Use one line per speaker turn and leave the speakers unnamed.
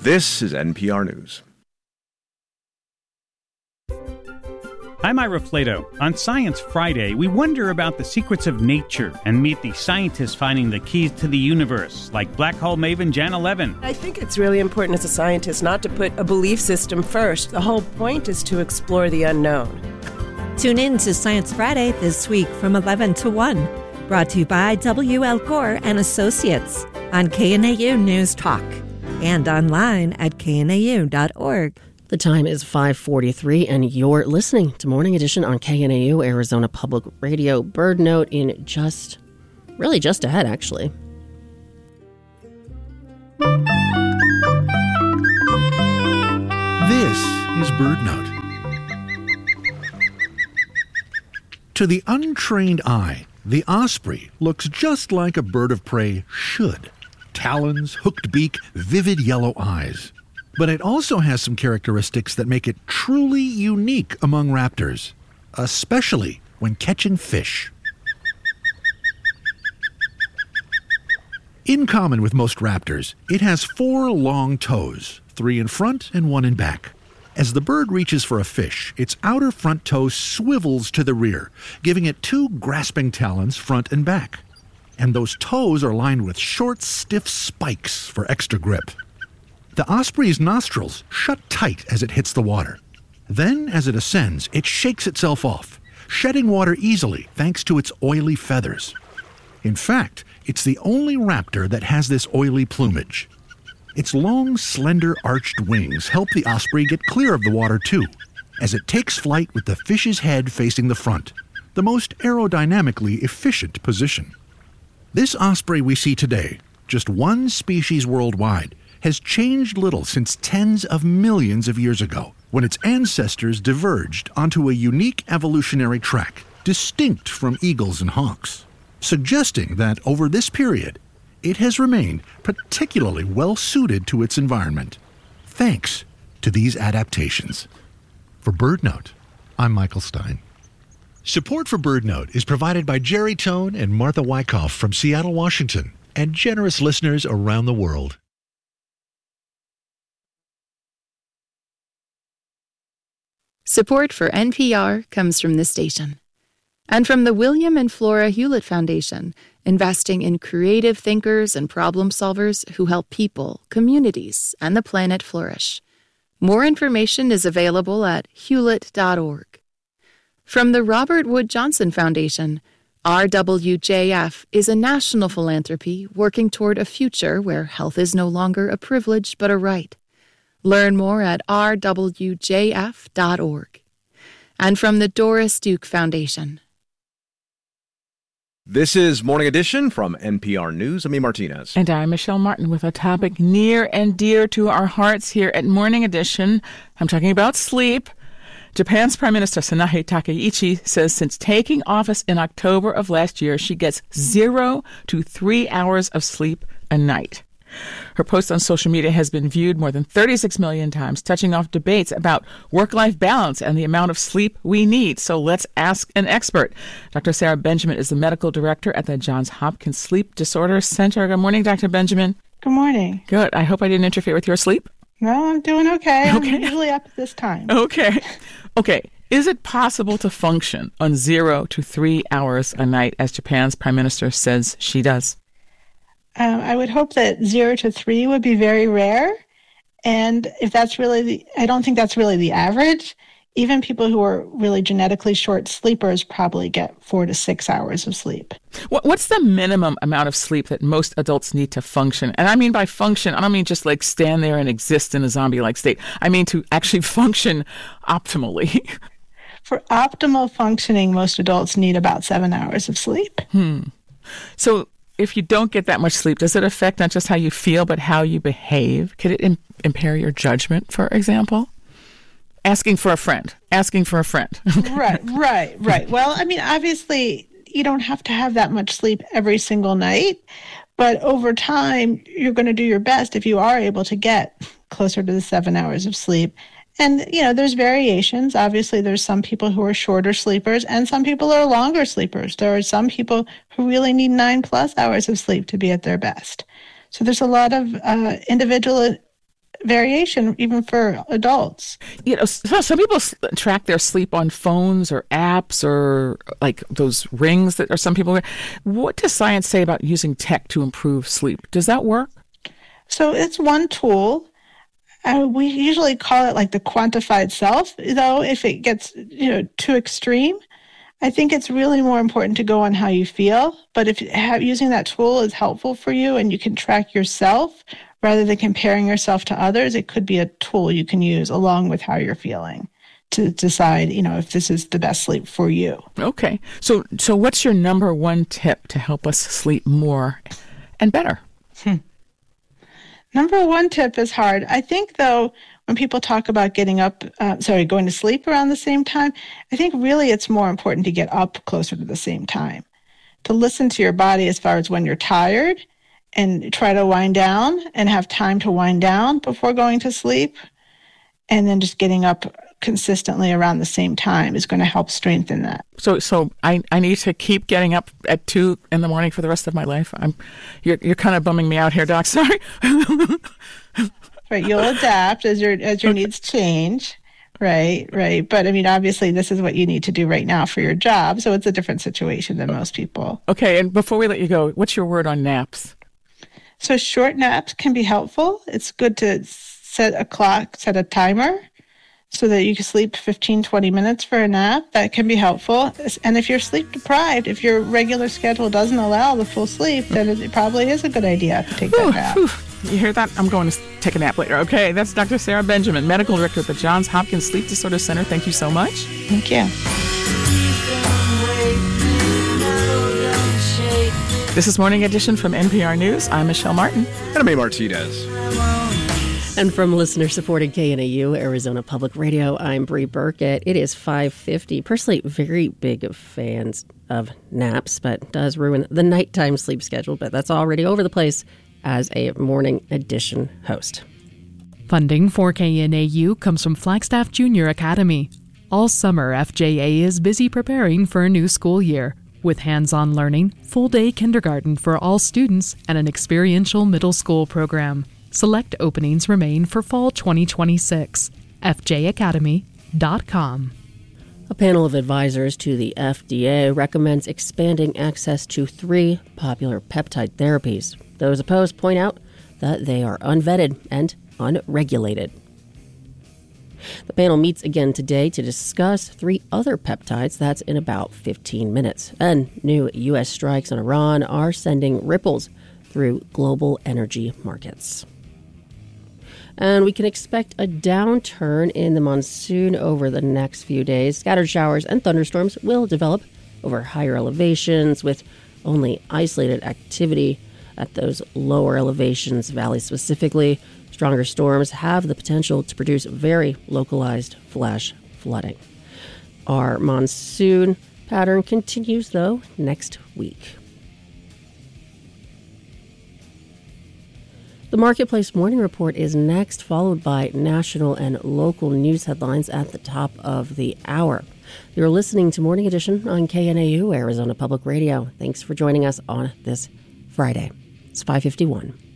This is NPR News.
I'm Ira Flato. On Science Friday, we wonder about the secrets of nature and meet the scientists finding the keys to the universe, like black hole maven Janna Levin.
I think it's really important as a scientist not to put a belief system first. The whole point is to explore the unknown.
Tune in to Science Friday this week from 11 to 1. Brought to you by W.L. Gore and Associates on KNAU News Talk and online at knau.org.
The time is 5:43, and you're listening to Morning Edition on KNAU, Arizona Public Radio. Bird Note in just ahead, actually.
This is Bird Note. To the untrained eye, the osprey looks just like a bird of prey should. Talons, hooked beak, vivid yellow eyes. But it also has some characteristics that make it truly unique among raptors, especially when catching fish. In common with most raptors, it has 4 long toes, 3 in front and 1 in back. As the bird reaches for a fish, its outer front toe swivels to the rear, giving it 2 grasping talons front and back. And those toes are lined with short, stiff spikes for extra grip. The osprey's nostrils shut tight as it hits the water. Then, as it ascends, it shakes itself off, shedding water easily thanks to its oily feathers. In fact, it's the only raptor that has this oily plumage. Its long, slender, arched wings help the osprey get clear of the water too, as it takes flight with the fish's head facing the front, the most aerodynamically efficient position. This osprey we see today, just one species worldwide, has changed little since tens of millions of years ago, when its ancestors diverged onto a unique evolutionary track, distinct from eagles and hawks, suggesting that over this period, it has remained particularly well-suited to its environment, thanks to these adaptations. For BirdNote, I'm Michael Stein. Support for BirdNote is provided by Jerry Tone and Martha Wyckoff from Seattle, Washington, and generous listeners around the world.
Support for NPR comes from this station and from the William and Flora Hewlett Foundation, investing in creative thinkers and problem solvers who help people, communities, and the planet flourish. More information is available at hewlett.org. From the Robert Wood Johnson Foundation, RWJF is a national philanthropy working toward a future where health is no longer a privilege but a right. Learn more at rwjf.org. And from the Doris Duke Foundation.
This is Morning Edition from NPR News. I'm E. Martinez.
And I'm Michelle Martin with a topic near and dear to our hearts here at Morning Edition. I'm talking about sleep. Japan's Prime Minister Sanae Takaichi says since taking office in October of last year, she gets 0 to 3 hours of sleep a night. Her post on social media has been viewed more than 36 million times, touching off debates about work-life balance and the amount of sleep we need. So let's ask an expert. Dr. Sarah Benjamin is the medical director at the Johns Hopkins Sleep Disorders Center. Good morning, Dr. Benjamin.
Good morning.
Good. I hope I didn't interfere with your sleep.
No, I'm doing okay. I'm usually up at this time.
Okay. Is it possible to function on 0 to 3 hours a night, as Japan's Prime Minister says she does?
I would hope that 0 to 3 would be very rare. And if that's really I don't think that's really the average. Even people who are really genetically short sleepers probably get 4 to 6 hours of sleep.
What's the minimum amount of sleep that most adults need to function? And I mean by function, I don't mean just like stand there and exist in a zombie-like state. I mean to actually function optimally.
For optimal functioning, most adults need about 7 hours of sleep.
So if you don't get that much sleep, does it affect not just how you feel, but how you behave? Could it impair your judgment, for example? Asking for a friend.
Right. Well, I mean, obviously, you don't have to have that much sleep every single night, but over time, you're going to do your best if you are able to get closer to the 7 hours of sleep. And, there's variations. Obviously, there's some people who are shorter sleepers and some people are longer sleepers. There are some people who really need 9+ hours of sleep to be at their best. So there's a lot of individual variation even for adults.
So some people track their sleep on phones or apps or like those rings that are some people wear. What does science say about using tech to improve sleep? Does that work?
So it's one tool. We usually call it like the quantified self, though if it gets too extreme, I think it's really more important to go on how you feel. But if using that tool is helpful for you and you can track yourself rather than comparing yourself to others, it could be a tool you can use along with how you're feeling to decide, if this is the best sleep for you.
Okay. So what's your number one tip to help us sleep more and better?
Number one tip is hard. I think, though, when people talk about going to sleep around the same time, I think really it's more important to get up closer to the same time, to listen to your body as far as when you're tired and try to wind down and have time to wind down before going to sleep. And then just getting up consistently around the same time is going to help strengthen that.
So I need to keep getting up at 2 a.m. for the rest of my life. You're kind of bumming me out here, Doc. Sorry.
Right, you'll adapt as your needs change. Right. But I mean, obviously, this is what you need to do right now for your job, so it's a different situation than most people.
Okay, and before we let you go, what's your word on naps?
So short naps can be helpful. It's good to set a timer so that you can sleep 15, 20 minutes for a nap. That can be helpful. And if you're sleep deprived, if your regular schedule doesn't allow the full sleep, then it probably is a good idea to take that nap.
You hear that? I'm going to take a nap later. Okay, that's Dr. Sarah Benjamin, Medical Director at the Johns Hopkins Sleep Disorder Center. Thank you so much.
Thank you.
This is Morning Edition from NPR News. I'm Michelle Martin.
And I'm A. Martinez.
And from listener-supported KNAU, Arizona Public Radio, I'm Bree Burkett. It is 5:50. Personally, very big fans of naps, but does ruin the nighttime sleep schedule. But that's already over the place as a Morning Edition host.
Funding for KNAU comes from Flagstaff Junior Academy. All summer, FJA is busy preparing for a new school year. With hands-on learning, full-day kindergarten for all students, and an experiential middle school program. Select openings remain for fall 2026. FJAcademy.com.
A panel of advisors to the FDA recommends expanding access to 3 popular peptide therapies. Those opposed point out that they are unvetted and unregulated. The panel meets again today to discuss 3 other peptides. That's in about 15 minutes. And new U.S. strikes on Iran are sending ripples through global energy markets. And we can expect a downturn in the monsoon over the next few days. Scattered showers and thunderstorms will develop over higher elevations with only isolated activity at those lower elevations, valleys specifically. Stronger storms have the potential to produce very localized flash flooding. Our monsoon pattern continues, though, next week. The Marketplace Morning Report is next, followed by national and local news headlines at the top of the hour. You're listening to Morning Edition on KNAU, Arizona Public Radio. Thanks for joining us on this Friday. It's 5:51.